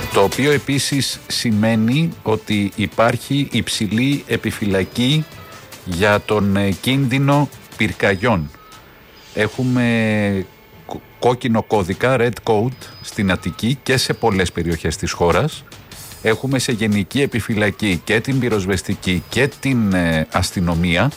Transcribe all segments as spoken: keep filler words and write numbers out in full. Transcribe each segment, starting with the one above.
Το οποίο επίσης σημαίνει ότι υπάρχει υψηλή επιφυλακή για τον κίνδυνο πυρκαγιών. Έχουμε κόκκινο κώδικα, red code, στην Αττική και σε πολλές περιοχές της χώρας. Έχουμε σε γενική επιφυλακή και την πυροσβεστική και την ε, αστυνομία.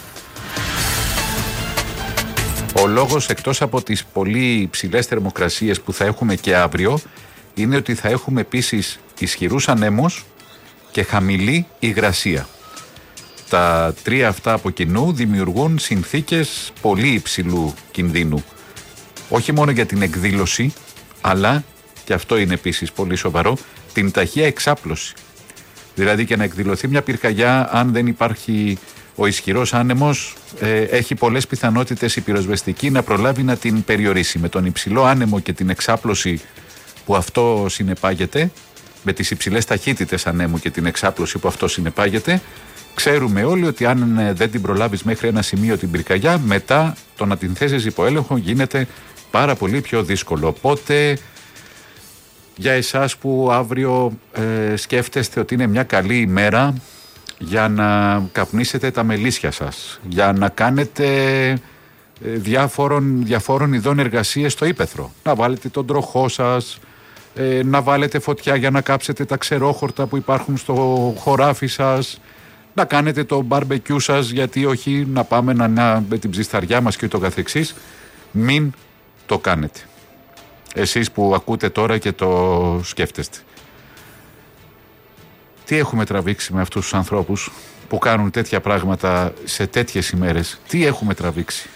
Ο λόγος, εκτός από τις πολύ υψηλές θερμοκρασίες που θα έχουμε και αύριο, είναι ότι θα έχουμε επίσης ισχυρούς ανέμους και χαμηλή υγρασία. Τα τρία αυτά από κοινού δημιουργούν συνθήκες πολύ υψηλού κινδύνου. Όχι μόνο για την εκδήλωση, αλλά, και αυτό είναι επίσης πολύ σοβαρό, την ταχεία εξάπλωση. Δηλαδή και να εκδηλωθεί μια πυρκαγιά, αν δεν υπάρχει ο ισχυρός άνεμος, ε, έχει πολλές πιθανότητες η πυροσβεστική να προλάβει να την περιορίσει. Με τον υψηλό άνεμο και την εξάπλωση που αυτό συνεπάγεται, με τις υψηλές ταχύτητες ανέμου και την εξάπλωση που αυτό συνεπάγεται, ξέρουμε όλοι ότι αν δεν την προλάβεις μέχρι ένα σημείο την πυρκαγιά, μετά το να την θέσεις υπό έλεγχο γίνεται πάρα πολύ πιο δύσκολο. Οπότε, για εσάς που αύριο ε, σκέφτεστε ότι είναι μια καλή ημέρα για να καπνίσετε τα μελίσια σας, για να κάνετε ε, διάφορων, διαφόρων ειδών εργασίες στο ύπαιθρο, να βάλετε τον τροχό σας, ε, να βάλετε φωτιά για να κάψετε τα ξερόχορτα που υπάρχουν στο χωράφι σας, να κάνετε το μπαρμπεκιού σας, γιατί όχι να πάμε να, να με την ψισταριά μας και ούτω καθεξής. Μην το κάνετε. Εσείς που ακούτε τώρα και το σκέφτεστε. Τι έχουμε τραβήξει με αυτούς τους ανθρώπους που κάνουν τέτοια πράγματα σε τέτοιες ημέρες? Τι έχουμε τραβήξει?